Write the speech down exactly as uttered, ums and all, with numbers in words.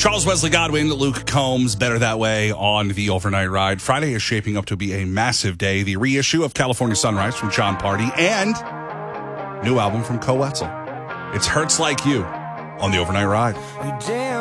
Charles Wesley Godwin, Luke Combs, Better That Way on the Overnight Ride. Friday is shaping up to be a massive day. The reissue of California Sunrise from John Party and new album from Co Wetzel. It's Hurts Like You on the Overnight Ride.